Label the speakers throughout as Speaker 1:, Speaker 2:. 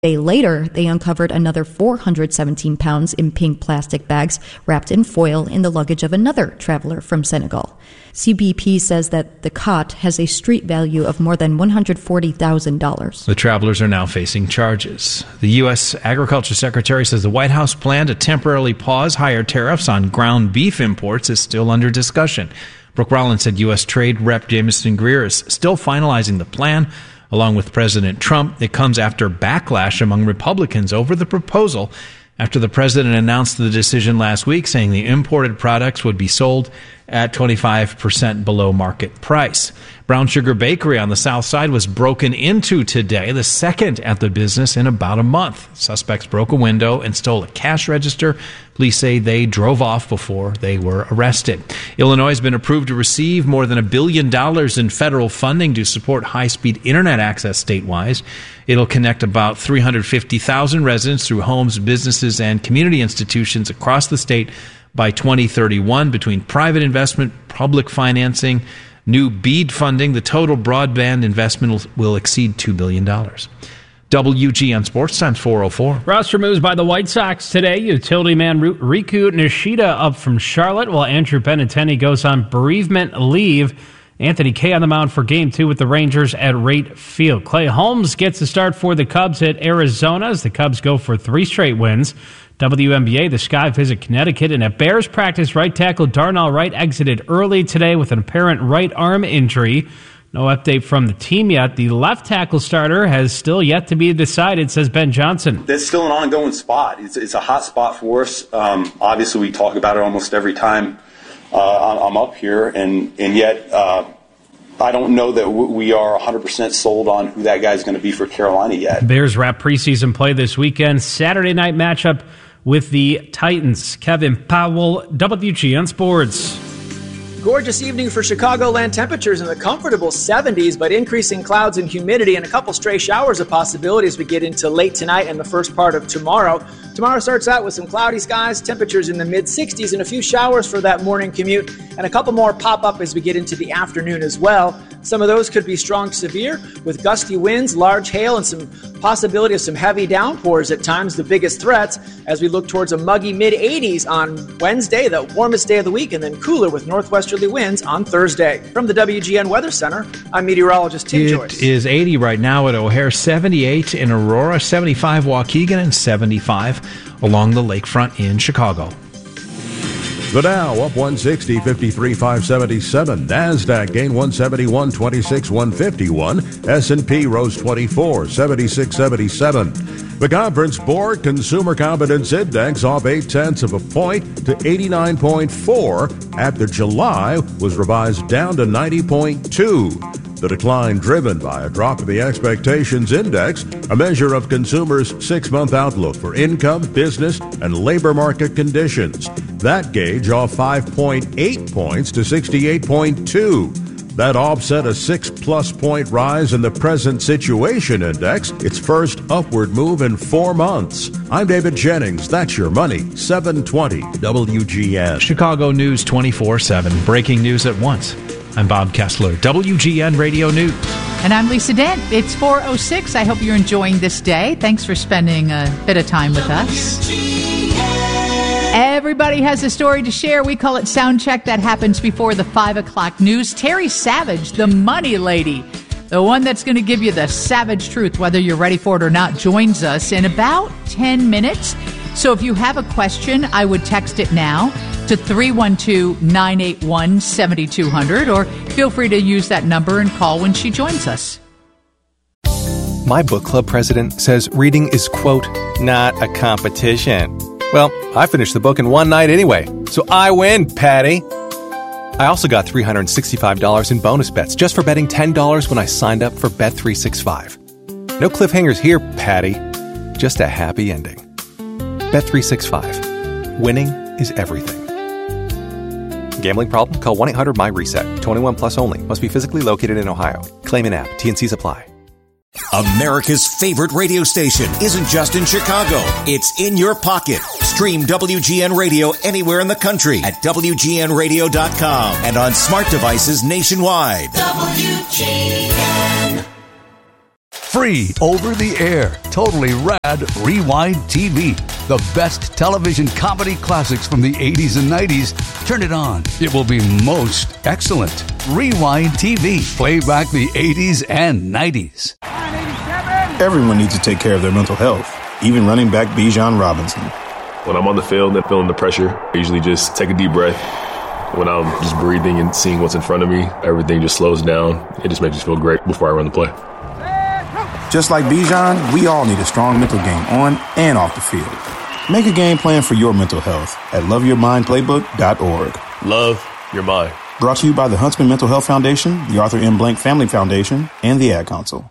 Speaker 1: A day later, they uncovered another 417 pounds in pink plastic bags wrapped in foil in the luggage of another traveler from Senegal. CBP says that the cot has a street value of more than $140,000.
Speaker 2: The travelers are now facing charges. The U.S. Agriculture Secretary says the White House plan to temporarily pause higher tariffs on ground beef imports is still under discussion. Brooke Rollins said U.S. Trade Rep Jamieson Greer is still finalizing the plan. Along with President Trump, it comes after backlash among Republicans over the proposal after the president announced the decision last week, saying the imported products would be sold at 25% below market price. Brown Sugar Bakery on the south side was broken into today, the second at the business in about a month. Suspects broke a window and stole a cash register. Police say they drove off before they were arrested. Illinois has been approved to receive more than $1 billion in federal funding to support high-speed internet access statewide. It'll connect about 350,000 residents through homes, businesses, and community institutions across the state by 2031 between private investment, public financing, new BEAD funding. The total broadband investment will exceed $2 billion. WGN Sports Times 4:04.
Speaker 3: Roster moves by the White Sox today. Utility man Riku Nishida up from Charlotte, while Andrew Benintendi goes on bereavement leave. Anthony Kay on the mound for Game 2 with the Rangers at Rate Field. Clay Holmes gets the start for the Cubs at Arizona as the Cubs go for 3 straight wins. WNBA, the Sky visit Connecticut, and at Bears practice, right tackle Darnell Wright exited early today with an apparent right arm injury. No update from the team yet. The left tackle starter has still yet to be decided, says Ben Johnson.
Speaker 4: That's still an ongoing spot. It's a hot spot for us. Obviously, we talk about it almost every time I'm up here, and yet I don't know that we are 100% sold on who that guy's going to be for Carolina yet.
Speaker 3: Bears wrap preseason play this weekend. Saturday night matchup with the Titans. Kevin Powell, WGN Sports.
Speaker 5: Gorgeous evening for Chicagoland. Temperatures in the comfortable 70s, but increasing clouds and humidity and a couple stray showers a possibility as we get into late tonight and the first part of tomorrow. Tomorrow starts out with some cloudy skies, temperatures in the mid-60s, and a few showers for that morning commute, and a couple more pop up as we get into the afternoon as well. Some of those could be strong to severe, with gusty winds, large hail, and some possibility of some heavy downpours at times, the biggest threats, as we look towards a muggy mid-80s on Wednesday, the warmest day of the week, and then cooler with northwesterly winds on Thursday. From the WGN Weather Center, I'm meteorologist Tim Joyce.
Speaker 2: It is 80 right now at O'Hare, 78 in Aurora, 75 Waukegan, and 75 along the lakefront in Chicago.
Speaker 6: The Dow up 160, 53,577. NASDAQ gained 171, 26,151. S&P rose 24, 76,77. The Conference Board Consumer Confidence Index off 0.8 of a point to 89.4 after July was revised down to 90.2. The decline driven by a drop in the Expectations Index, a measure of consumers' 6-month outlook for income, business, and labor market conditions. That gauge off 5.8 points to 68.2. That offset a 6+ point rise in the Present Situation Index, its first upward move in 4 months. I'm David Jennings. That's your money. 720 WGN.
Speaker 2: Chicago News 24/7. Breaking news at once. I'm Bob Kessler, WGN Radio News.
Speaker 7: And I'm Lisa Dent. It's 4:06. I hope you're enjoying this day. Thanks for spending a bit of time with us. Everybody has a story to share. We call it Sound Check. That happens before the 5 o'clock news. Terry Savage, the money lady, the one that's going to give you the savage truth, whether you're ready for it or not, joins us in about 10 minutes. So if you have a question, I would text it now to 312-981-7200, or feel free to use that number and call when she joins us.
Speaker 8: My book club president says reading is, quote, not a competition. Well, I finished the book in one night anyway, so I win, Patty. I also got $365 in bonus bets just for betting $10 when I signed up for Bet365. No cliffhangers here, Patty. Just a happy ending. Bet365. Winning is everything. Gambling problem? Call 1-800-MY-RESET. 21 plus only. Must be physically located in Ohio. Claim an app. T&Cs apply.
Speaker 9: America's favorite radio station isn't just in Chicago. It's in your pocket. Stream WGN Radio anywhere in the country at WGNradio.com and on smart devices nationwide. WGN.
Speaker 10: Free over the air, totally rad Rewind TV. The best television comedy classics from the 80s and 90s. Turn it on. It will be most excellent. Rewind TV. Play back the 80s and 90s.
Speaker 11: Everyone needs to take care of their mental health, even running back Bijan Robinson.
Speaker 12: When I'm on the field and feeling the pressure, I usually just take a deep breath. When I'm just breathing and seeing what's in front of me, everything just slows down. It just makes me feel great before I run the play.
Speaker 11: Just like Bijan, we all need a strong mental game on and off the field. Make a game plan for your mental health at loveyourmindplaybook.org.
Speaker 12: Love your mind.
Speaker 11: Brought to you by the Huntsman Mental Health Foundation, the Arthur M. Blank Family Foundation, and the Ad Council.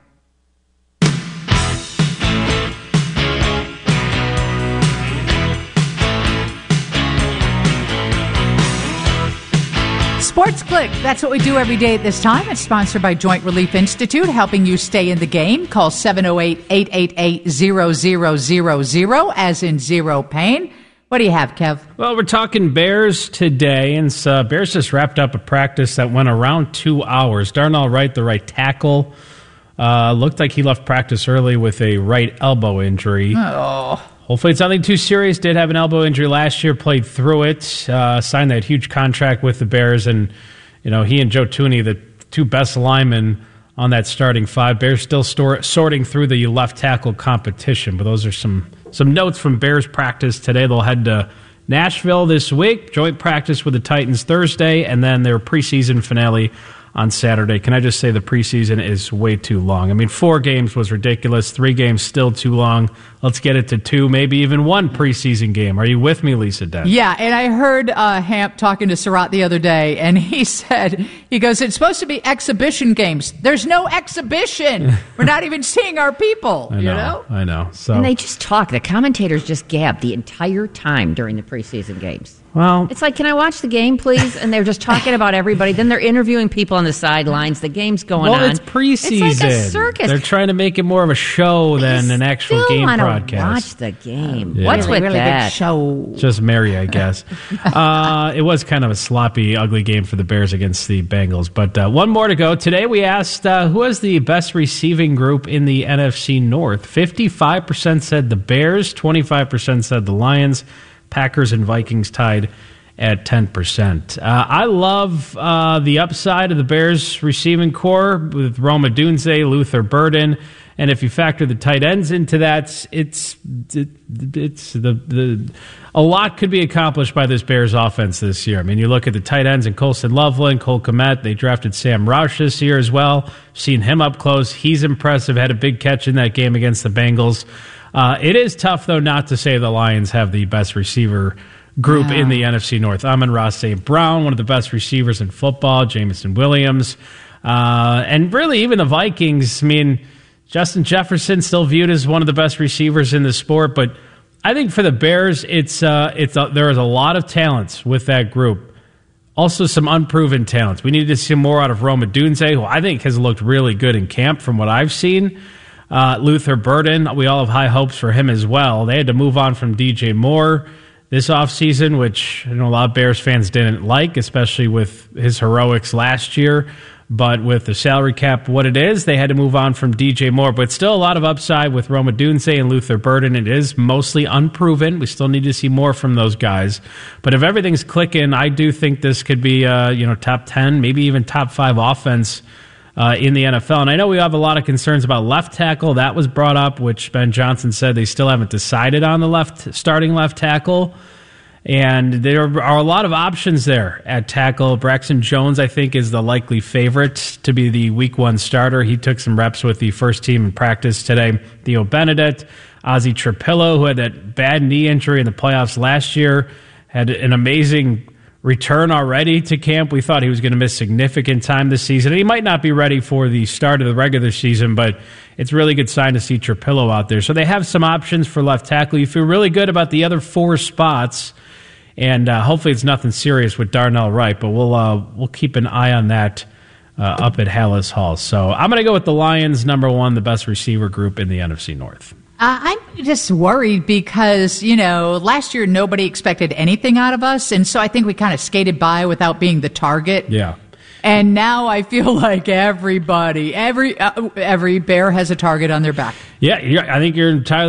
Speaker 7: Sports Click, that's what we do every day at this time. It's sponsored by Joint Relief Institute, helping you stay in the game. Call 708-888-0000, as in zero pain. What do you have, Kev?
Speaker 3: Well, we're talking Bears today, and Bears just wrapped up a practice that went around 2 hours. Darnell Wright, the right tackle, looked like he left practice early with a right elbow injury.
Speaker 7: Oh.
Speaker 3: Hopefully it's nothing too serious. Did have an elbow injury last year, played through it, signed that huge contract with the Bears, and he and Joe Thuney, the two best linemen on that starting five. Bears still sorting through the left tackle competition, but those are some notes from Bears practice today. They'll head to Nashville this week, joint practice with the Titans Thursday, and then their preseason finale on Saturday. Can I just say the preseason is way too long? I mean, 4 games was ridiculous. 3 games still too long. Let's get it to 2, maybe even 1 preseason game. Are you with me, Lisa Dent?
Speaker 7: Yeah, and I heard Hamp talking to Surratt the other day, and he goes, it's supposed to be exhibition games. There's no exhibition. We're not even seeing our people,
Speaker 3: I know. So.
Speaker 13: And they just talk. The commentators just gab the entire time during the preseason games.
Speaker 3: Well,
Speaker 13: it's like, can I watch the game, please? And they're just talking about everybody. Then they're interviewing people on the sidelines. The game's going on.
Speaker 3: Well, it's preseason.
Speaker 13: It's like a circus.
Speaker 3: They're trying to make it more of a show than an actual game broadcast.
Speaker 13: Watch the game.
Speaker 3: Yeah.
Speaker 13: What's with
Speaker 7: really
Speaker 13: that?
Speaker 7: Big show.
Speaker 3: Just Mary, I guess. It was kind of a sloppy, ugly game for the Bears against the Bengals. But one more to go. Today we asked who has the best receiving group in the NFC North. 55% said the Bears, 25% said the Lions. Packers and Vikings tied at 10%. I love the upside of the Bears receiving core with Rome Odunze, Luther Burden, and if you factor the tight ends into that, a lot could be accomplished by this Bears offense this year. I mean, you look at the tight ends and Colston Loveland, Cole Kmet. They drafted Sam Roush this year as well. Seen him up close. He's impressive. Had a big catch in that game against the Bengals. It is tough, though, not to say the Lions have the best receiver group in the NFC North. Amon-Ra St. Brown, one of the best receivers in football, Jameson Williams. And really, even the Vikings, I mean, Justin Jefferson still viewed as one of the best receivers in the sport. But I think for the Bears, there is a lot of talents with that group. Also, some unproven talents. We need to see more out of Rome Odunze, who I think has looked really good in camp from what I've seen. Luther Burden, we all have high hopes for him as well. They had to move on from DJ Moore this offseason, which a lot of Bears fans didn't like, especially with his heroics last year. But with the salary cap what it is, they had to move on from DJ Moore. But still a lot of upside with Rome Odunze and Luther Burden. It is mostly unproven. We still need to see more from those guys. But if everything's clicking, I do think this could be top 10, maybe even top 5 offense in the NFL. And I know we have a lot of concerns about left tackle. That was brought up, which Ben Johnson said they still haven't decided on the starting left tackle. And there are a lot of options there at tackle. Braxton Jones, I think, is the likely favorite to be the Week 1 starter. He took some reps with the first team in practice today. Theo Benedict, Ozzie Trapillo, who had that bad knee injury in the playoffs last year, had an amazing return already to camp. We thought he was going to miss significant time this season. And he might not be ready for the start of the regular season, but it's a really good sign to see Trapillo out there. So they have some options for left tackle. You feel really good about the other 4 spots, and hopefully it's nothing serious with Darnell Wright, but we'll keep an eye on that up at Hallis Hall. So I'm going to go with the Lions, number 1, the best receiver group in the NFC North.
Speaker 7: I'm just worried because, last year nobody expected anything out of us, and so I think we kind of skated by without being the target.
Speaker 3: Yeah.
Speaker 7: And now I feel like every bear has a target on their back.
Speaker 3: Yeah, I think you're entirely